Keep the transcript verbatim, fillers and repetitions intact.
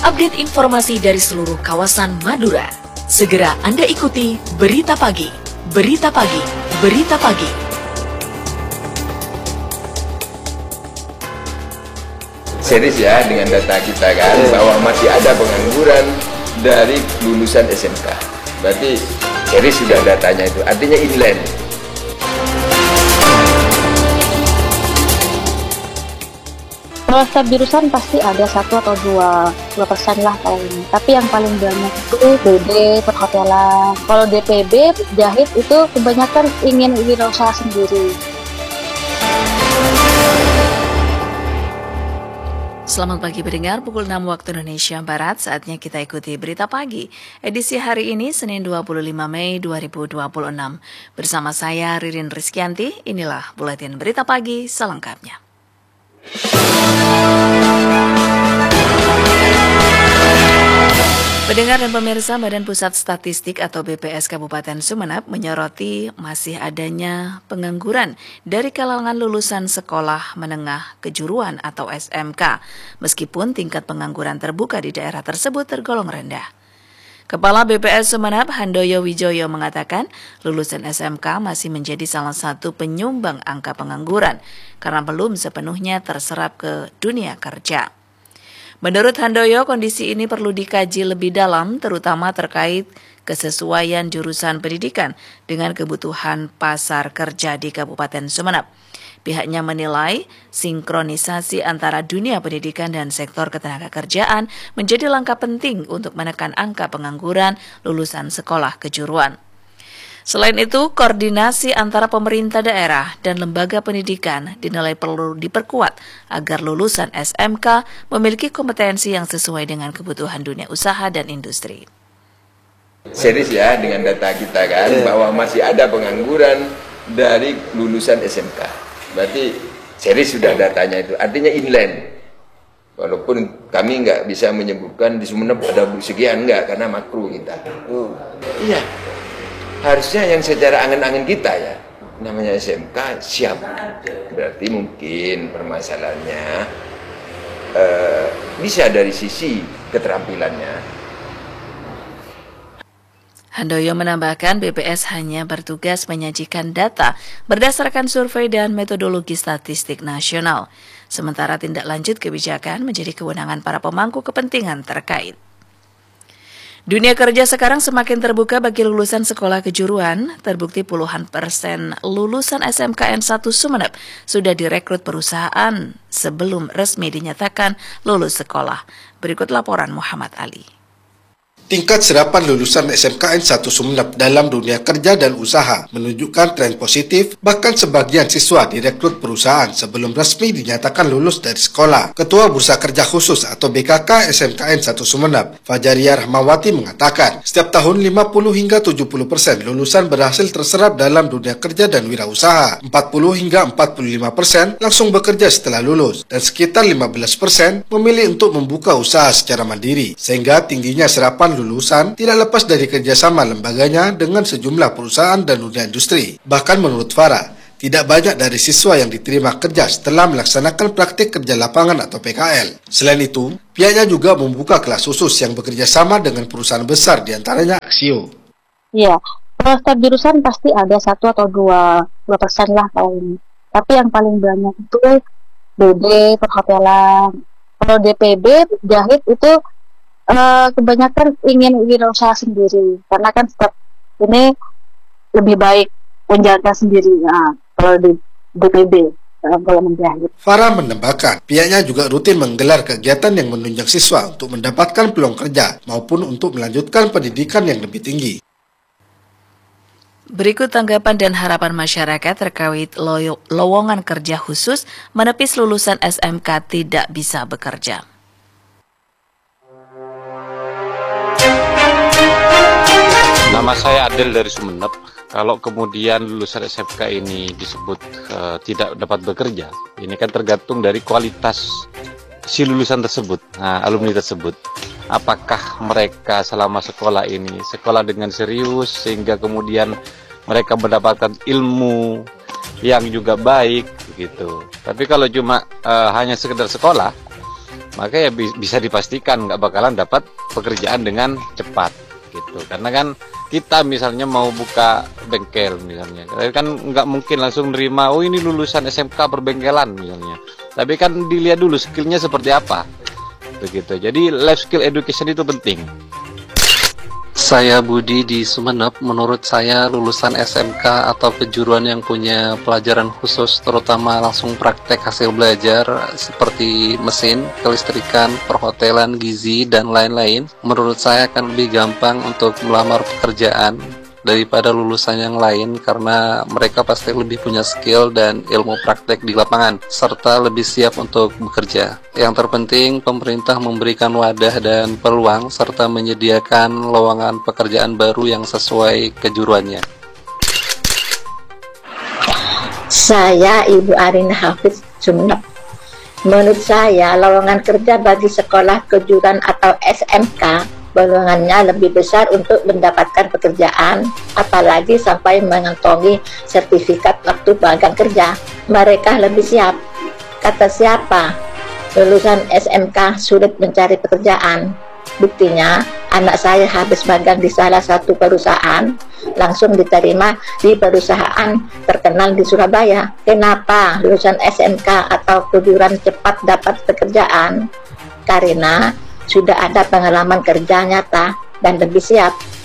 update informasi dari seluruh kawasan Madura. Segera Anda ikuti Berita Pagi, Berita Pagi, Berita Pagi. Serius ya dengan data kita kan, bahwa masih ada pengangguran dari lulusan S M K. Berarti serius sudah datanya itu, artinya inland. Kalau setiap jurusan pasti ada satu atau dua, dua persen lah paling. Tapi yang paling banyak itu D B, perhotelan. Kalau D P B, jahit itu kebanyakan ingin wirausaha sendiri. Selamat pagi pendengar, pukul enam waktu Indonesia Barat, saatnya kita ikuti Berita Pagi. Edisi hari ini, Senin dua puluh lima Mei dua ribu dua puluh enam. Bersama saya, Ririn Rizkyanti, inilah Buletin Berita Pagi selengkapnya. Pendengar dan pemirsa, Badan Pusat Statistik atau B P S Kabupaten Sumeneb menyoroti masih adanya pengangguran dari kalangan lulusan sekolah menengah kejuruan atau S M K, meskipun tingkat pengangguran terbuka di daerah tersebut tergolong rendah. Kepala B P S Sumeneb, Handoyo Wijoyo, mengatakan lulusan S M K masih menjadi salah satu penyumbang angka pengangguran karena belum sepenuhnya terserap ke dunia kerja. Menurut Handoyo, kondisi ini perlu dikaji lebih dalam, terutama terkait kesesuaian jurusan pendidikan dengan kebutuhan pasar kerja di Kabupaten Sumeneb. Pihaknya menilai sinkronisasi antara dunia pendidikan dan sektor ketenagakerjaan menjadi langkah penting untuk menekan angka pengangguran lulusan sekolah kejuruan. Selain itu, koordinasi antara pemerintah daerah dan lembaga pendidikan dinilai perlu diperkuat agar lulusan S M K memiliki kompetensi yang sesuai dengan kebutuhan dunia usaha dan industri. Serius ya dengan data kita kan, bahwa masih ada pengangguran dari lulusan S M K. Berarti serius sudah datanya itu, artinya inland. Walaupun kami nggak bisa menyebutkan di Sumeneb ada sekian, enggak, karena makro kita. Oh. Iya. Harusnya yang secara angan-angan kita ya, namanya S M K siap. Berarti mungkin permasalahannya uh, bisa dari sisi keterampilannya. Handoyo menambahkan B P S hanya bertugas menyajikan data berdasarkan survei dan metodologi statistik nasional. Sementara tindak lanjut kebijakan menjadi kewenangan para pemangku kepentingan terkait. Dunia kerja sekarang semakin terbuka bagi lulusan sekolah kejuruan. Terbukti puluhan persen lulusan S M K N satu Sumeneb sudah direkrut perusahaan sebelum resmi dinyatakan lulus sekolah. Berikut laporan Muhammad Ali. Tingkat serapan lulusan S M K N satu Sumeneb dalam dunia kerja dan usaha menunjukkan tren positif, bahkan sebagian siswa direkrut perusahaan sebelum resmi dinyatakan lulus dari sekolah. Ketua Bursa Kerja Khusus atau B K K S M K N satu Sumeneb, Fajaria Rahmawati, mengatakan setiap tahun lima puluh hingga tujuh puluh persen lulusan berhasil terserap dalam dunia kerja dan wirausaha, empat puluh hingga empat puluh lima persen langsung bekerja setelah lulus, dan sekitar lima belas persen memilih untuk membuka usaha secara mandiri, sehingga tingginya serapan lulusan tidak lepas dari kerjasama lembaganya dengan sejumlah perusahaan dan dunia industri. Bahkan menurut Farah, tidak banyak dari siswa yang diterima kerja setelah melaksanakan praktik kerja lapangan atau P K L. Selain itu, pihaknya juga membuka kelas khusus yang bekerja sama dengan perusahaan besar, diantaranya Axio. Iya, kalau setiap jurusan pasti ada satu atau dua, dua persen lah paling. Tapi yang paling banyak itu D B, perhotelan. Kalau D P B, jahit itu Uh, kebanyakan ingin wirausaha sendiri, karena kan setiap ini lebih baik menjaga sendiri. Nah, kalau di D P B, uh, kalau menjahit. Farah menambahkan, pihaknya juga rutin menggelar kegiatan yang menunjang siswa untuk mendapatkan peluang kerja maupun untuk melanjutkan pendidikan yang lebih tinggi. Berikut tanggapan dan harapan masyarakat terkait lo- lowongan kerja khusus menepis lulusan S M K tidak bisa bekerja. Nama saya Adel dari Sumeneb. Kalau kemudian lulusan S M K ini disebut uh, tidak dapat bekerja, ini kan tergantung dari kualitas si lulusan tersebut, nah, alumni tersebut. Apakah mereka selama sekolah ini sekolah dengan serius sehingga kemudian mereka mendapatkan ilmu yang juga baik gitu. Tapi kalau cuma uh, hanya sekedar sekolah, maka ya bisa dipastikan nggak bakalan dapat pekerjaan dengan cepat gitu. Karena kan kita misalnya mau buka bengkel misalnya, kan nggak mungkin langsung nerima, oh ini lulusan S M K perbengkelan misalnya. Tapi kan dilihat dulu skillnya seperti apa, begitu. Jadi life skill education itu penting. Saya Budi di Sumeneb. Menurut saya lulusan S M K atau kejuruan yang punya pelajaran khusus, terutama langsung praktek hasil belajar seperti mesin, kelistrikan, perhotelan, gizi, dan lain-lain, menurut saya akan lebih gampang untuk melamar pekerjaan daripada lulusan yang lain, karena mereka pasti lebih punya skill dan ilmu praktek di lapangan, serta lebih siap untuk bekerja. Yang terpenting, pemerintah memberikan wadah dan peluang, serta menyediakan lowongan pekerjaan baru yang sesuai kejuruannya. Saya Ibu Arina Hafiz, Sumeneb. Menurut saya, lowongan kerja bagi sekolah kejuruan atau S M K peluangannya lebih besar untuk mendapatkan pekerjaan, apalagi sampai mengantongi sertifikat waktu magang kerja. Mereka lebih siap. Kata siapa? Lulusan S M K sulit mencari pekerjaan. Buktinya, anak saya habis magang di salah satu perusahaan, langsung diterima di perusahaan terkenal di Surabaya. Kenapa lulusan S M K atau kejuruan cepat dapat pekerjaan? Karena sudah ada pengalaman kerja nyata dan lebih siap.